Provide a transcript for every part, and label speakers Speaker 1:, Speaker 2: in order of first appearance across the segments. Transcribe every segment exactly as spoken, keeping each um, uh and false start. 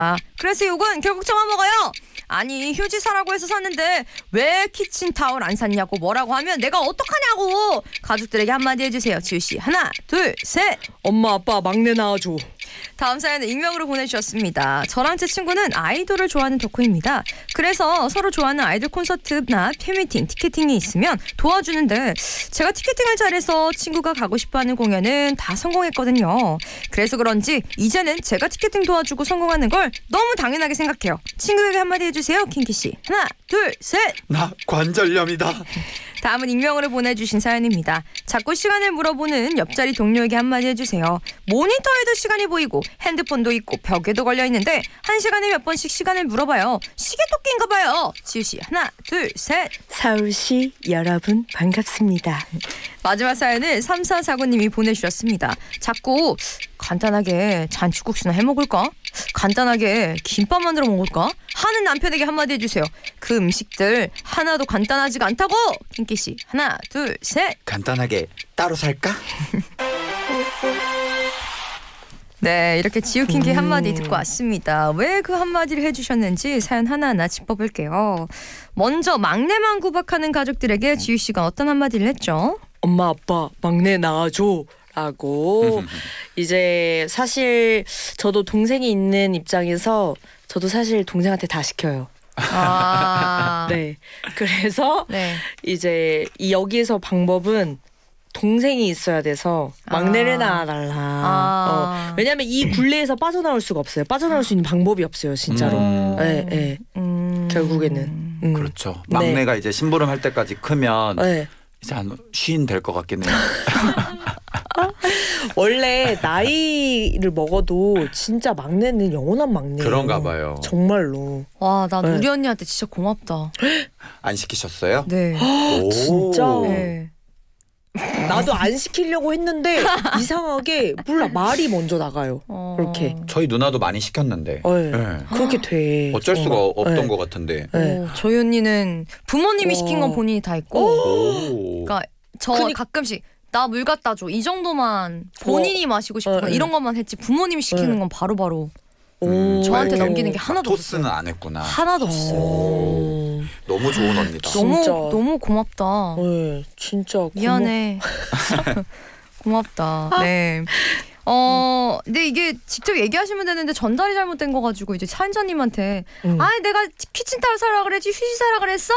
Speaker 1: 아, 그래서 욕은 결국 저만 먹어요. 아니 휴지 사라고 해서 샀는데 왜 키친타올 안 샀냐고 뭐라고 하면 내가 어떡하냐고. 가족들에게 한마디 해주세요. 지우씨 하나 둘 셋.
Speaker 2: 엄마 아빠 막내 낳아줘.
Speaker 1: 다음 사연은 익명으로 보내주셨습니다. 저랑 제 친구는 아이돌을 좋아하는 덕후입니다. 그래서 서로 좋아하는 아이돌 콘서트나 팬미팅, 티켓팅이 있으면 도와주는데 제가 티켓팅을 잘해서 친구가 가고 싶어하는 공연은 다 성공했거든요. 그래서 그런지 이제는 제가 티켓팅 도와주고 성공하는 걸 너무 당연하게 생각해요. 친구에게 한마디 해주세요. 킹키씨 하나 둘 셋.
Speaker 3: 나 관절염이다.
Speaker 1: 다음은 익명으로 보내주신 사연입니다. 자꾸 시간을 물어보는 옆자리 동료에게 한마디 해주세요. 모니터에도 시간이 보이고 핸드폰도 있고 벽에도 걸려있는데 한 시간에 몇 번씩 시간을 물어봐요. 시계토끼인가 봐요. 지우씨 하나 둘 셋.
Speaker 2: 서울시 여러분 반갑습니다.
Speaker 1: 마지막 사연을 삼사사구님이 보내주셨습니다. 자꾸 간단하게 잔치국수나 해먹을까? 간단하게 김밥 만들어 먹을까? 하는 남편에게 한마디 해주세요. 그 음식들 하나도 간단하지가 않다고. 킹키씨 하나 둘 셋.
Speaker 3: 간단하게 따로 살까?
Speaker 1: 네, 이렇게 지우킹키
Speaker 2: 음.
Speaker 1: 한마디 듣고 왔습니다. 왜 그 한마디를 해주셨는지 사연 하나하나 짚어볼게요. 먼저 막내만 구박하는 가족들에게 지우씨가 어떤 한마디를 했죠?
Speaker 2: 엄마 아빠 막내 낳아줘 라고. 이제 사실 저도 동생이 있는 입장에서 저도 사실 동생한테 다 시켜요.
Speaker 1: 아,
Speaker 2: 네. 그래서
Speaker 1: 네.
Speaker 2: 이제 이 여기에서 방법은 동생이 있어야 돼서 막내를
Speaker 1: 아.
Speaker 2: 낳아달라.
Speaker 1: 아.
Speaker 2: 어. 왜냐면 이 굴레에서 빠져나올 수가 없어요. 빠져나올 수 있는 방법이 없어요, 진짜로.
Speaker 1: 음.
Speaker 2: 네, 네.
Speaker 1: 음.
Speaker 2: 결국에는. 음.
Speaker 3: 그렇죠. 막내가
Speaker 2: 네.
Speaker 3: 이제 심부름 할 때까지 크면
Speaker 2: 네.
Speaker 3: 이제 한 쉰 될 것 같긴 해요.
Speaker 2: 원래 나이를 먹어도 진짜 막내는 영원한 막내예요.
Speaker 3: 그런가 봐요.
Speaker 2: 정말로.
Speaker 1: 와, 나
Speaker 2: 네.
Speaker 1: 우리 언니한테 진짜 고맙다.
Speaker 3: 안 시키셨어요?
Speaker 1: 네.
Speaker 3: 오.
Speaker 2: 진짜?
Speaker 1: 네.
Speaker 2: 나도 안 시키려고 했는데 이상하게 몰라 말이 먼저 나가요.
Speaker 1: 어.
Speaker 2: 그렇게.
Speaker 3: 저희 누나도 많이 시켰는데
Speaker 2: 네.
Speaker 3: 네.
Speaker 2: 그렇게 돼.
Speaker 3: 어쩔 수가
Speaker 2: 정말.
Speaker 3: 없던
Speaker 2: 네.
Speaker 3: 것 같은데.
Speaker 2: 네.
Speaker 1: 오, 저희 언니는 부모님이
Speaker 2: 와.
Speaker 1: 시킨 건 본인이 다 했고,
Speaker 3: 오.
Speaker 1: 그러니까 저
Speaker 2: 그니-
Speaker 1: 가끔씩 나 물 갖다 줘 이 정도만 본인이 마시고 싶은
Speaker 2: 어,
Speaker 1: 거
Speaker 2: 네.
Speaker 1: 이런 것만 했지 부모님이 시키는
Speaker 2: 네.
Speaker 1: 건 바로바로
Speaker 3: 음,
Speaker 1: 저한테
Speaker 3: 이렇게
Speaker 1: 넘기는 게 하나도
Speaker 3: 토스는
Speaker 1: 없어요.
Speaker 3: 안 했구나.
Speaker 1: 하나도 없어요.
Speaker 2: 어.
Speaker 3: 너무 좋은 언니다.
Speaker 1: 너무
Speaker 2: 진짜.
Speaker 1: 너무 고맙다.
Speaker 2: 네, 진짜 고마-
Speaker 1: 미안해. 고맙다. 네. 어, 근데 이게 직접 얘기하시면 되는데 전달이 잘못된 거 가지고 이제 사연자님한테
Speaker 2: 음.
Speaker 1: 아니 내가 키친타올 사라 그랬지 휴지 사라 그랬어?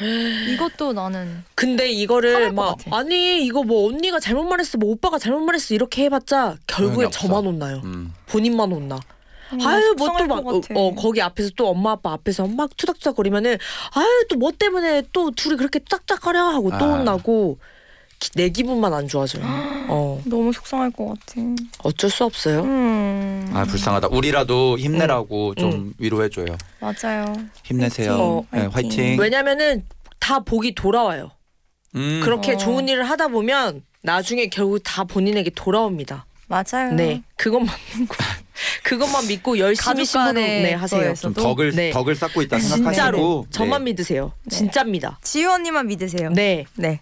Speaker 1: 이것도 나는
Speaker 2: 근데 이거를
Speaker 1: 화날 것
Speaker 2: 막
Speaker 1: 같아.
Speaker 2: 아니 이거 뭐 언니가 잘못 말했어 뭐 오빠가 잘못 말했어 이렇게 해봤자 결국에
Speaker 3: 소용이 없어.
Speaker 2: 저만 혼나요.
Speaker 3: 음.
Speaker 2: 본인만 혼나.
Speaker 1: 음,
Speaker 2: 아유 뭐
Speaker 1: 속상할
Speaker 2: 또 막
Speaker 1: 것 같아.
Speaker 2: 어, 거기 앞에서 또 엄마 아빠 앞에서 막 투닥투닥거리면은 아유 또 뭐 때문에 또 둘이 그렇게 짝짝거려 하고 또
Speaker 3: 아.
Speaker 2: 혼나고 기- 내 기분만 안 좋아져요. 어
Speaker 1: 너무 속상할 것 같아.
Speaker 2: 어쩔 수 없어요.
Speaker 1: 음,
Speaker 3: 아 불쌍하다. 우리라도 힘내라고 좀
Speaker 2: 음.
Speaker 3: 위로해줘요.
Speaker 1: 맞아요.
Speaker 3: 힘내세요.
Speaker 2: 어,
Speaker 3: 네, 화이팅.
Speaker 2: 왜냐면은 다 복이 돌아와요.
Speaker 3: 음.
Speaker 2: 그렇게
Speaker 1: 어.
Speaker 2: 좋은 일을 하다 보면 나중에 결국 다 본인에게 돌아옵니다.
Speaker 1: 맞아요.
Speaker 2: 네, 그것만 믿고 그것만 믿고 열심히
Speaker 1: 가족
Speaker 2: 심부름
Speaker 1: 간의
Speaker 2: 네, 하세요.
Speaker 1: 거에서.
Speaker 3: 좀
Speaker 1: 또?
Speaker 3: 덕을
Speaker 2: 네.
Speaker 3: 덕을 쌓고 있다
Speaker 2: 진짜로
Speaker 3: 생각하시고
Speaker 2: 저만
Speaker 3: 네.
Speaker 2: 믿으세요.
Speaker 1: 네.
Speaker 2: 진짜입니다.
Speaker 1: 지우 언니만 믿으세요.
Speaker 2: 네.
Speaker 1: 네.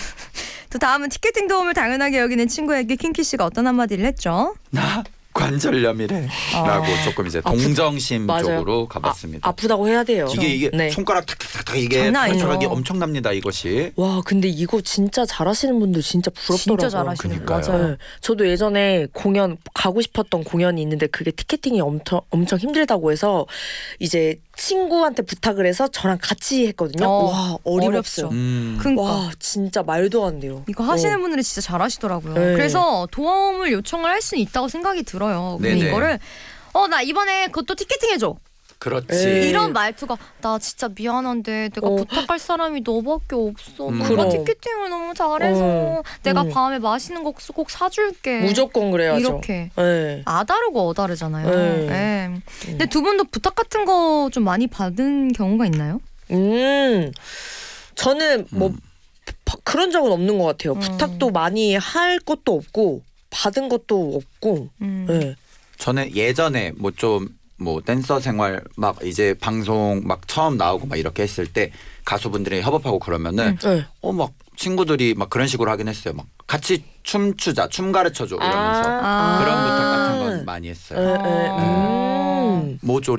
Speaker 1: 또 다음은 티켓팅 도움을 당연하게 여기는 친구에게 킹키 씨가 어떤 한마디를 했죠?
Speaker 3: 나 관절염이래
Speaker 1: 어.
Speaker 3: 라고 조금 이제
Speaker 2: 아프-
Speaker 3: 동정심
Speaker 2: 맞아요.
Speaker 3: 쪽으로 가봤습니다.
Speaker 2: 아, 아프다고 해야 돼요.
Speaker 3: 이게 이게
Speaker 2: 네.
Speaker 3: 손가락 탁탁탁 이게
Speaker 1: 장난 아니죠.
Speaker 3: 펼쳐가기 엄청납니다 이것이.
Speaker 2: 와 근데 이거 진짜 잘하시는 분들 진짜 부럽더라고요.
Speaker 1: 진짜 잘하시는 거
Speaker 3: 그러니까요.
Speaker 1: 맞아요.
Speaker 2: 네. 저도 예전에 공연 가고 싶었던 공연이 있는데 그게 티켓팅이 엄청 엄청 힘들다고 해서 이제 친구한테 부탁을 해서 저랑 같이 했거든요.
Speaker 1: 어,
Speaker 2: 와 어림없어요.
Speaker 1: 어렵죠.
Speaker 3: 음.
Speaker 1: 그러니까
Speaker 2: 와 진짜 말도 안 돼요.
Speaker 1: 이거 하시는
Speaker 2: 어.
Speaker 1: 분들이 진짜 잘하시더라고요.
Speaker 2: 네.
Speaker 1: 그래서 도움을 요청을 할 수는 있다고 생각이 들어요. 근데
Speaker 3: 네네.
Speaker 1: 이거를 어 나 이번에 그것도 티켓팅 해줘.
Speaker 3: 그렇지.
Speaker 2: 에이.
Speaker 1: 이런 말투가 나 진짜 미안한데 내가
Speaker 2: 어.
Speaker 1: 부탁할 사람이 너밖에 없어.
Speaker 3: 음.
Speaker 1: 너가
Speaker 2: 그럼.
Speaker 1: 티켓팅을 너무 잘해서
Speaker 2: 어.
Speaker 1: 내가
Speaker 2: 음.
Speaker 1: 밤에 맛있는 거 꼭 사줄게.
Speaker 2: 무조건 그래야죠.
Speaker 1: 이렇게
Speaker 2: 네.
Speaker 1: 아다르고 어다르잖아요.
Speaker 2: 네.
Speaker 1: 네. 근데 두 분도 부탁 같은 거 좀 많이 받은 경우가 있나요?
Speaker 2: 음 저는 뭐
Speaker 3: 음.
Speaker 2: 바- 그런 적은 없는 것 같아요.
Speaker 1: 음.
Speaker 2: 부탁도 많이 할 것도 없고 받은 것도 없고.
Speaker 1: 음.
Speaker 2: 네.
Speaker 3: 저는 예전에 뭐 좀 뭐 댄서 생활 막 이제 방송 막 처음 나오고 막 이렇게 했을 때 가수분들이 협업하고 그러면은
Speaker 2: 네.
Speaker 3: 어 막 친구들이 막 그런 식으로 하긴 했어요. 막 같이 춤추자, 춤 가르쳐줘 이러면서
Speaker 1: 아.
Speaker 3: 그런 부탁 같은 건 많이 했어요.
Speaker 2: 네, 네.
Speaker 1: 아.
Speaker 2: 음.
Speaker 3: 모조리